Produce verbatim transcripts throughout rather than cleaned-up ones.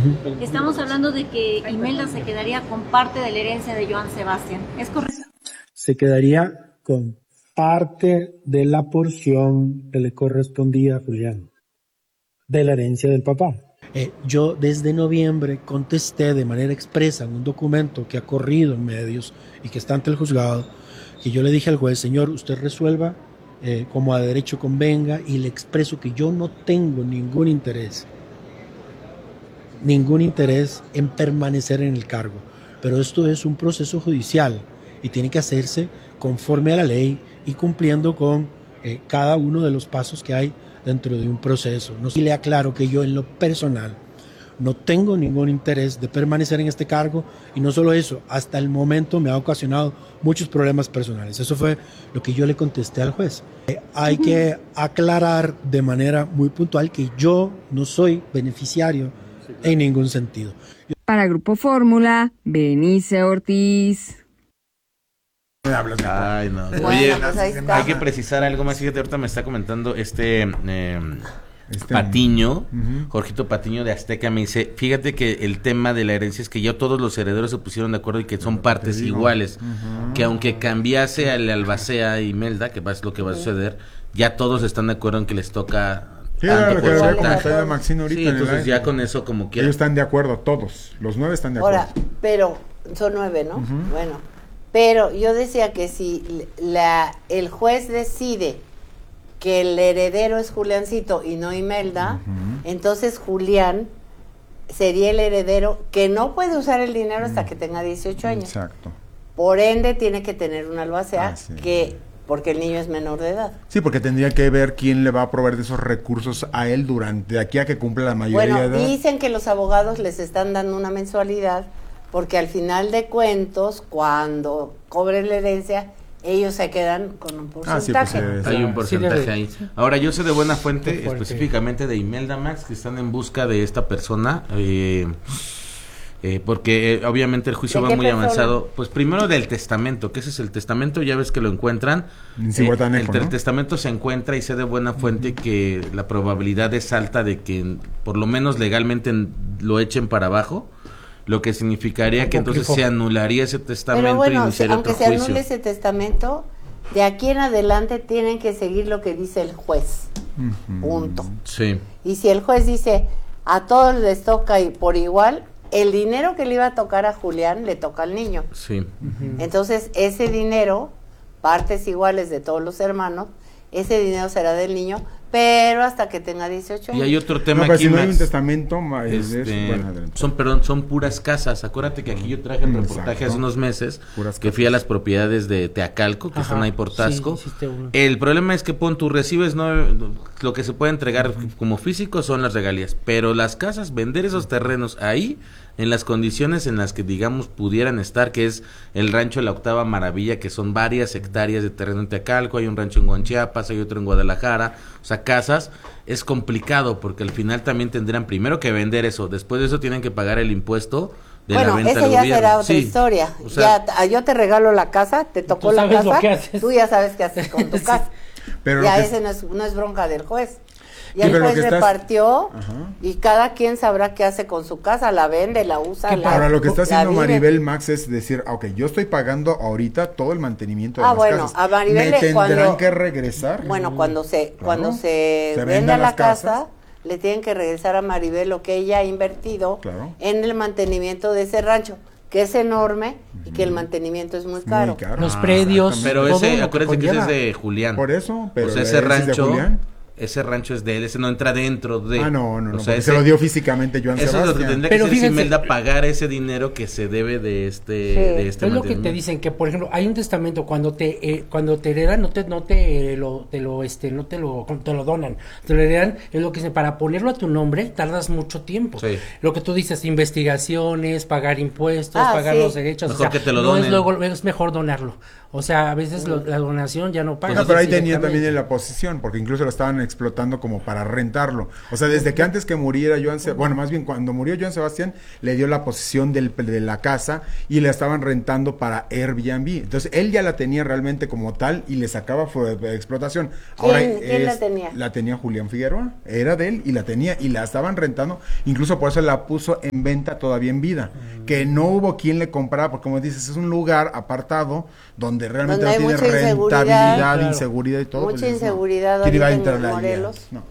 Uh-huh. Estamos hablando de que Imelda se quedaría con parte de la herencia de Johann Sebastian, ¿es correcto? Se quedaría con parte de la porción que le correspondía a Julián, de la herencia del papá. Eh, yo desde noviembre contesté de manera expresa en un documento que ha corrido en medios y que está ante el juzgado, que yo le dije al juez, señor, usted resuelva eh, como a derecho convenga, y le expreso que yo no tengo ningún interés, ningún interés en permanecer en el cargo, pero esto es un proceso judicial y tiene que hacerse conforme a la ley y cumpliendo con eh, cada uno de los pasos que hay dentro de un proceso. No, y le aclaro que yo en lo personal no tengo ningún interés de permanecer en este cargo, y no solo eso, hasta el momento me ha ocasionado muchos problemas personales. Eso fue lo que yo le contesté al juez. Eh, hay que aclarar de manera muy puntual que yo no soy beneficiario en ningún sentido. Para Grupo Fórmula, Benice Ortiz. Ay, no. Bueno, Oye, pues ahí está. hay que precisar algo más. Fíjate, ahorita me está comentando este, eh, este Patiño, uh-huh. Jorgito Patiño de Azteca, me dice, fíjate que el tema de la herencia es que ya todos los herederos se pusieron de acuerdo y que son partes iguales, uh-huh. que aunque cambiase al Albacea y Imelda, que es lo que va a suceder, ya todos están de acuerdo en que les toca... Sí, era lo que había comentado de Maxine ahorita. Sí, entonces ya con eso como quiera. Ellos están de acuerdo, todos, los nueve están de acuerdo. Ahora, pero son nueve, ¿no? Uh-huh. Bueno, pero yo decía que si la el juez decide que el heredero es Juliancito y no Imelda, uh-huh. entonces Julián sería el heredero que no puede usar el dinero hasta uh-huh. que tenga dieciocho años. Exacto. Por ende tiene que tener un albacea ah, sí. que... porque el niño es menor de edad. Sí, porque tendría que ver quién le va a proveer de esos recursos a él durante, de aquí a que cumpla la mayoría bueno, de edad. Dicen que los abogados les están dando una mensualidad, porque al final de cuentos, cuando cobren la herencia, ellos se quedan con un porcentaje. Ah, sí, pues, hay un porcentaje sí, ahí. Ahora, yo sé de buena fuente, específicamente de Imelda Max, que están en busca de esta persona, eh... Eh, porque eh, obviamente el juicio va muy persona? avanzado. Pues primero del testamento, que ese es el testamento, ya ves que lo encuentran. Sí, eh, botaneco, el, el ¿no? testamento se encuentra y sé de buena fuente uh-huh. que la probabilidad es alta de que por lo menos legalmente lo echen para abajo, lo que significaría que entonces se anularía ese testamento. Pero bueno, y iniciaría aunque otro se juicio. anule ese testamento, de aquí en adelante tienen que seguir lo que dice el juez. Uh-huh. Punto. Sí. Y si el juez dice a todos les toca y por igual, el dinero que le iba a tocar a Julián le toca al niño. Sí. Uh-huh. Entonces, ese dinero, partes iguales de todos los hermanos, ese dinero será del niño, pero hasta que tenga dieciocho años. Y hay otro tema no, aquí si no más. hay un testamento, este, este, bueno, son, perdón, son puras casas. Acuérdate que aquí yo traje el reportaje Exacto. hace unos meses, puras que casas. Fui a las propiedades de Teacalco, que Ajá. están ahí por Tasco. Sí, el problema es que pon tú recibes no lo que se puede entregar uh-huh. como físico son las regalías, pero las casas, vender esos terrenos ahí en las condiciones en las que digamos pudieran estar, que es el rancho de la Octava Maravilla, que son varias hectáreas de terreno en Teacalco, hay un rancho en Guanchiapas, hay otro en Guadalajara, o sea, casas, es complicado porque al final también tendrán primero que vender eso, después de eso tienen que pagar el impuesto de bueno, la venta esa al ya gobierno. será otra sí. historia. O sea, ya, yo te regalo la casa, te tocó la casa, tú ya sabes qué haces con tu sí. casa. Pero ya ese es... no, es, no es bronca del juez. Y sí, el juez estás... repartió Ajá. y cada quien sabrá qué hace con su casa, la vende, la usa. La, ahora lo que está haciendo Maribel Max es decir, ok, yo estoy pagando ahorita todo el mantenimiento de ah, las bueno, casas. A Maribel ¿Me tendrán cuando, que regresar? Bueno, cuando se claro. cuando se, se venda la casa, casas, le tienen que regresar a Maribel lo que ella ha invertido claro. en el mantenimiento de ese rancho, que es enorme y que el mantenimiento es muy caro. Muy caro. Los predios. Pero ese, acuérdense que ese es de Julián. Por eso, pero o sea, ese rancho, ese rancho es de él, ese no entra dentro de. Ah, no, no, no, o sea, ese, se lo dio físicamente Johann Eso Sebastián. es lo que tendría pero que hacer fíjense, Imelda, pagar ese dinero que se debe de este, sí. de este es lo que te dicen, que por ejemplo, hay un testamento, cuando te eh, cuando te heredan, no te, no te lo, te lo, este, no te lo, te lo donan, te lo heredan, es lo que dicen, para ponerlo a tu nombre, tardas mucho tiempo. Sí. Lo que tú dices, investigaciones, pagar impuestos, ah, pagar sí. los derechos, mejor o sea, que te lo no donen. es luego, es mejor donarlo. O sea, a veces lo, la donación ya no paga. No, pero ahí tenía también en la posición, porque incluso lo estaban explotando como para rentarlo. O sea, desde que antes que muriera Joan Sebastián, bueno, más bien cuando murió Joan Sebastián, le dio la posesión del, de la casa y la estaban rentando para Airbnb. Entonces, él ya la tenía realmente como tal y le sacaba fue, de explotación. Ahora, ¿Quién, ¿quién es, la tenía? La tenía Julián Figueroa, era de él y la tenía y la estaban rentando. Incluso por eso la puso en venta todavía en vida. Mm. Que no hubo quien le comprara, porque como dices, es un lugar apartado donde realmente donde no tiene rentabilidad, claro. Inseguridad y todo. Mucha pues, inseguridad no. ¿Quién iba a en entrar Morelos? No.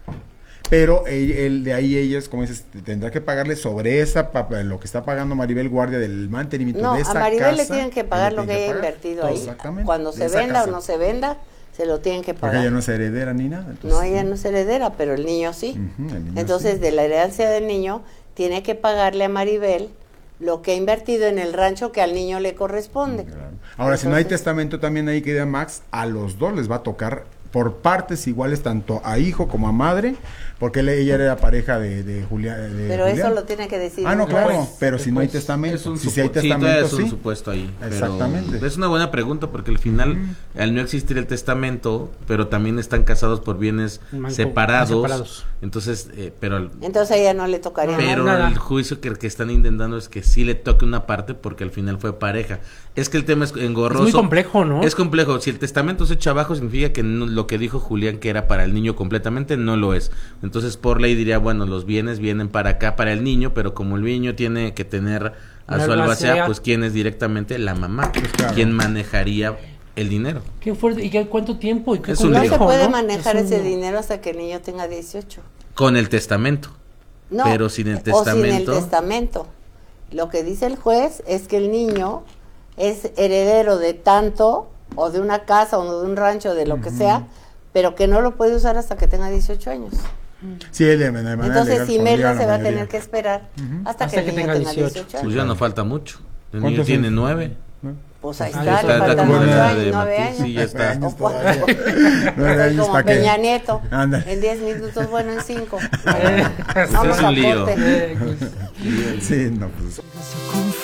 Pero él, él, de ahí ellas, como dices, tendrá que pagarle sobre esa, lo que está pagando Maribel Guardia del mantenimiento no, de esa casa. No, a Maribel le tienen que pagar lo que haya invertido todo, ahí. Cuando se venda casa. o no se venda, se lo tienen que pagar. Porque ella no es heredera ni nada. Entonces, no, ella no es heredera, pero el niño sí. Uh-huh, el niño entonces, sí. de la herencia del niño, tiene que pagarle a Maribel lo que ha invertido en el rancho que al niño le corresponde. Claro. Ahora, entonces, si no hay testamento también ahí, querida Max, a los dos les va a tocar por partes iguales, tanto a hijo como a madre, porque él, ella era pareja de, de Julián. De pero Julián. eso lo tiene que decir. Ah, no, claro, pues, pero si no hay testamento. Es un si, supo- si hay testamento, sí, es un supuesto ahí. Exactamente. Es una buena pregunta porque al final, mm. al no existir el testamento, pero también están casados por bienes Manco, separados, separados. Entonces, eh, pero entonces a ella no le tocaría pero nada. el juicio que, que están intentando es que sí le toque una parte porque al final fue pareja. Es que el tema es engorroso. Es muy complejo, ¿no? Es complejo. Si el testamento se echa abajo, significa que no, lo que dijo Julián que era para el niño completamente, no lo es. Entonces, por ley diría, bueno, los bienes vienen para acá, para el niño, pero como el niño tiene que tener a su albacea, pues ¿quién es directamente? La mamá. Pues claro. ¿Quién manejaría el dinero? ¿Qué fuerte? ¿Y qué, cuánto tiempo? ¿Y qué es un no se puede ¿no? manejar es ese un... dinero hasta que el niño tenga dieciocho. Con el testamento. No, pero sin el testamento. O sin el testamento. Lo que dice el juez es que el niño es heredero de tanto, o de una casa, o de un rancho, de lo uh-huh. que sea, pero que no lo puede usar hasta que tenga dieciocho años. Sí, de, de manera Entonces legal, Imelda se va a tener que esperar uh-huh. hasta, hasta que el niño tenga dieciocho años. Pues ya no falta mucho. El niño tiene nueve. Pues ahí ah, está, está, le faltan nueve años, nueve años. Sí, ya está. O cuatro. Como Peña Nieto. Anda. En diez minutos, bueno, en cinco. Vamos es un a lío. corte. Sí, no, pues.